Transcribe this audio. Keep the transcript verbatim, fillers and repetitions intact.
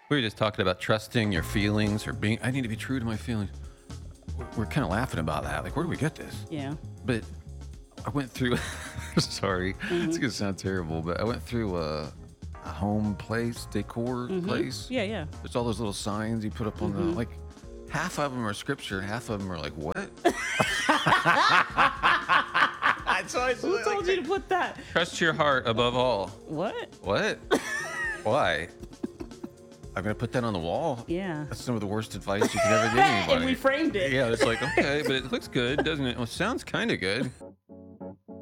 We were just talking about trusting your feelings or being, I need to be true to my feelings. We're, we're kind of laughing about that. Like, where do we get this? Yeah. But I went through, sorry, Mm-hmm. it's going to sound terrible, but I went through a, a home place, decor Mm-hmm. place. Yeah, yeah. There's all those little signs you put up on Mm-hmm. the, like, half of them are scripture, half of them are like, what? So I Who told you to put that? Trust your heart above all. What? What? Why? I'm gonna put that on the wall. Yeah. That's some of the worst advice you could ever give anybody. And we framed it. Yeah, it's like, okay, but it looks good, doesn't it? Well, it sounds kind of good.